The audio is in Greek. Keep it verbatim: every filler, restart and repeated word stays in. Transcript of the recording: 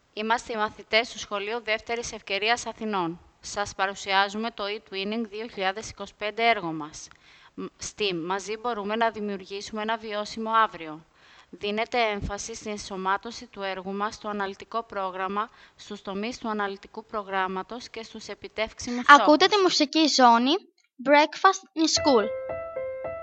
Είμαστε οι μαθητές του Σχολείου Δεύτερης Ευκαιρίας Αθηνών. Σας παρουσιάζουμε το eTwinning δύο χιλιάδες είκοσι πέντε έργο μας. STEAM. Μαζί μπορούμε να δημιουργήσουμε ένα βιώσιμο αύριο. Δίνεται έμφαση στην ενσωμάτωση του έργου μας στο αναλυτικό πρόγραμμα, στους τομείς του αναλυτικού προγράμματος και στους επιτεύξιμους στόχους. Ακούτε τη μουσική ζώνη Breakfast in School.